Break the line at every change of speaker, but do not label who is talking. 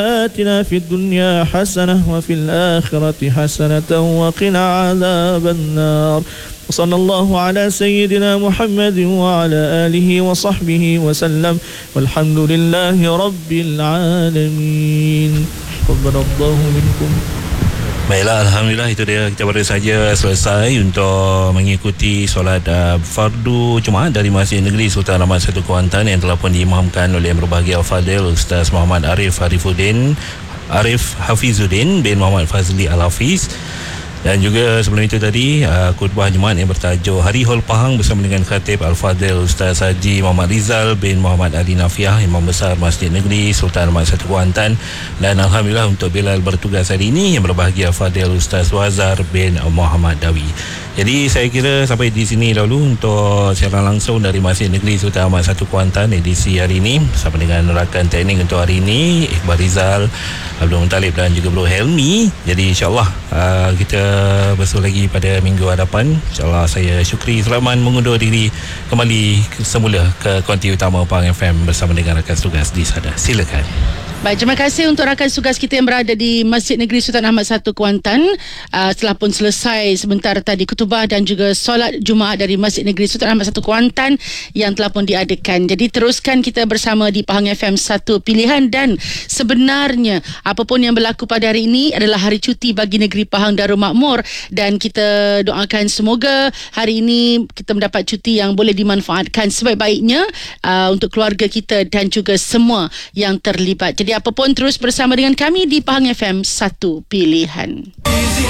آتنا في الدنيا حسنة وفي الآخرة حسنة وقنا عذاب النار. وصلى الله على سيدنا محمد وعلى آله وصحبه وسلم والحمد لله رب العالمين. تقبل الله منكم.
Baiklah, Alhamdulillah, itu dia, kita baru saja selesai untuk mengikuti solat fardu Jumaat dari Masjid Negeri Sultan Ahmad I Kuantan yang telah pun diimamkan oleh yang berbahagia Al-Fadil Ustaz Muhammad Arif Hafizuddin bin Muhammad Fazli Al-Hafiz. Dan juga sebelum itu tadi khutbah Jumaat yang bertajuk Hari Hul Pahang bersama dengan Khatib Al-Fadil Ustaz Haji Muhammad Rizal bin Muhammad Ali Nafiah, Imam Besar Masjid Negeri Sultan Ahmad I Kuantan. Dan Alhamdulillah untuk Bilal bertugas hari ini yang berbahagia Fadil Ustaz Wazar bin Muhammad Dawi. Jadi saya kira sampai di sini dahulu untuk siaran langsung dari Masjid Negeri Sultan Ahmad I Kuantan edisi hari ini bersama dengan rakan teknik untuk hari ini Iqbal Rizal, Abdul Muttalib dan juga Bro Helmi. Jadi insyaAllah kita bersua lagi pada minggu hadapan. InsyaAllah saya Syukri Sulaiman mengundur diri kembali semula ke konti utama Pahang FM bersama dengan rakan tugas di sana. Silakan.
Baik, terima kasih untuk rakan tugas kita yang berada di Masjid Negeri Sultan Ahmad I Kuantan. Setelah pun selesai sebentar tadi khutbah dan juga solat Jumaat dari Masjid Negeri Sultan Ahmad I Kuantan yang telah pun diadakan. Jadi teruskan kita bersama di Pahang FM 1 Pilihan. Dan sebenarnya apapun yang berlaku pada hari ini adalah hari cuti bagi negeri Pahang Darul Makmur, dan kita doakan semoga hari ini kita mendapat cuti yang boleh dimanfaatkan sebaik-baiknya untuk keluarga kita dan juga semua yang terlibat. Jadi apapun terus bersama dengan kami di Pahang FM 1 Pilihan.